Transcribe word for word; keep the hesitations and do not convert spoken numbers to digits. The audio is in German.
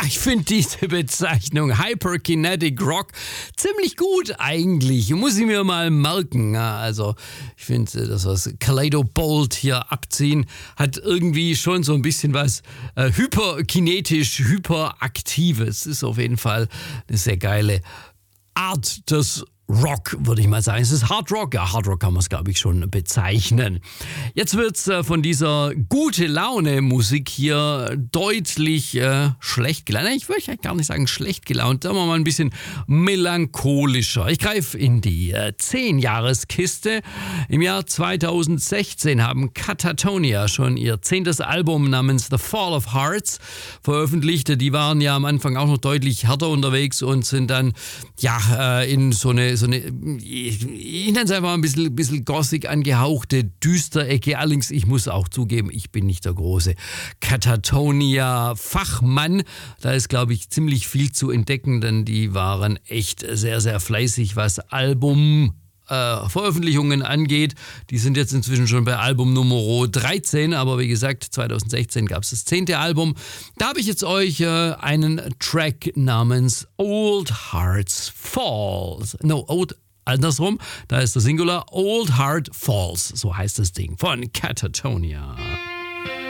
ich finde diese Bezeichnung Hyperkinetic Rock ziemlich gut eigentlich. Muss ich mir mal merken. Ja, also ich finde, das, was Kaleido Bold hier abziehen, hat irgendwie schon so ein bisschen was äh, hyperkinetisch, hyperaktives. Ist auf jeden Fall eine sehr geile Art des Rock, würde ich mal sagen. Es ist Hard Rock. Ja, Hard Rock kann man es, glaube ich, schon bezeichnen. Jetzt wird es äh, von dieser gute Laune Musik hier deutlich äh, schlecht gelaunt. Ich würde ja gar nicht sagen schlecht gelaunt, sagen wir mal ein bisschen melancholischer. Ich greife in die äh, zehn-Jahres-Kiste. Im Jahr zweitausendsechzehn haben Katatonia schon ihr zehntes Album namens The Fall of Hearts veröffentlicht. Die waren ja am Anfang auch noch deutlich härter unterwegs und sind dann ja äh, in so eine so eine, ich, ich nenne es einfach ein bisschen, bisschen gossig angehauchte Düsterecke. Allerdings, ich muss auch zugeben, ich bin nicht der große Katatonia-Fachmann. Da ist, glaube ich, ziemlich viel zu entdecken, denn die waren echt sehr, sehr fleißig, was Album Äh, Veröffentlichungen angeht. Die sind jetzt inzwischen schon bei Album Nummer dreizehn, aber wie gesagt, zweitausendsechzehn gab es das zehnte Album. Da habe ich jetzt euch äh, einen Track namens Old Hearts Falls. No, Old, andersrum, da ist der Singular. Old Heart Falls, so heißt das Ding von Katatonia.